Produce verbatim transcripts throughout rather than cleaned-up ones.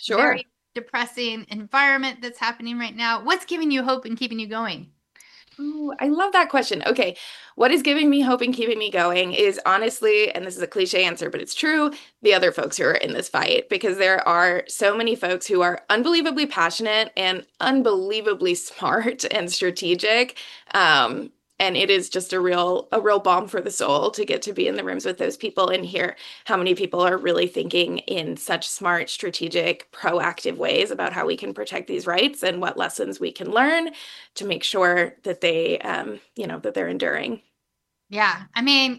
Sure. very depressing environment that's happening right now. What's giving you hope and keeping you going? Ooh, I love that question. Okay. What is giving me hope and keeping me going is honestly, and this is a cliche answer, but it's true, the other folks who are in this fight, because there are so many folks who are unbelievably passionate and unbelievably smart and strategic. Um, and it is just a real a real balm for the soul to get to be in the rooms with those people and hear how many people are really thinking in such smart, strategic, proactive ways about how we can protect these rights and what lessons we can learn to make sure that they, um, you know, that they're enduring. Yeah. I mean,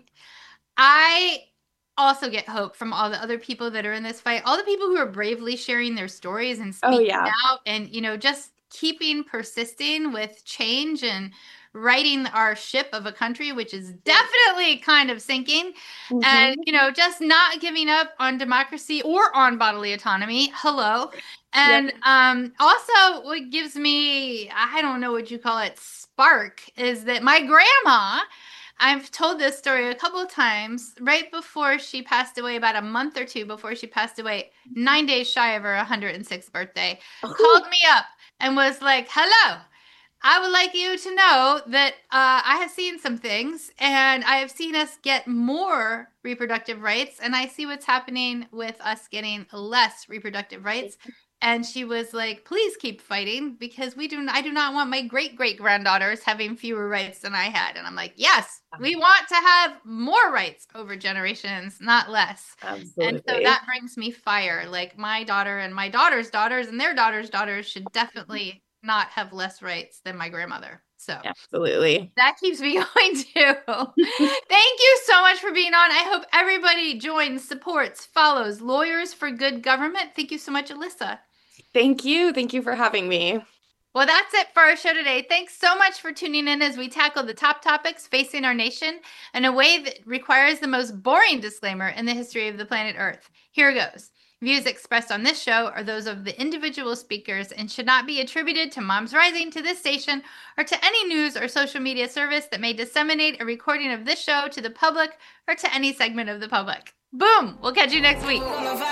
I also get hope from all the other people that are in this fight, all the people who are bravely sharing their stories and Oh speaking yeah. out and, you know, just keeping persisting with change and righting our ship of a country, which is definitely kind of sinking. And, Hmm. you know, just not giving up on democracy or on bodily autonomy. Hello. Yep. And um, also, what gives me, I don't know what you call it, spark, is that my grandma. I've told this story a couple of times. Right before she passed away, about a month or two before she passed away, nine days shy of her one hundred sixth birthday, called Oh, me up and was like, "Hello, I would like you to know that uh, I have seen some things and I have seen us get more reproductive rights, and I see what's happening with us getting less reproductive rights." And she was like, "Please keep fighting because we do. I do not want my great great granddaughters having fewer rights than I had." And I'm like, "Yes, we want to have more rights over generations, not less." And so absolutely. that brings me fire. Like my daughter and my daughter's daughters and their daughters' daughters should definitely not have less rights than my grandmother. So Absolutely. that keeps me going too. Thank you so much for being on. I hope everybody joins, supports, follows Lawyers for Good Government. Thank you so much, Alyssa. Thank you. Thank you for having me. Well, that's it for our show today. Thanks so much for tuning in as we tackle the top topics facing our nation in a way that requires the most boring disclaimer in the history of the planet Earth. Here goes. Views expressed on this show are those of the individual speakers and should not be attributed to Moms Rising, to this station, or to any news or social media service that may disseminate a recording of this show to the public or to any segment of the public. Boom! We'll catch you next week.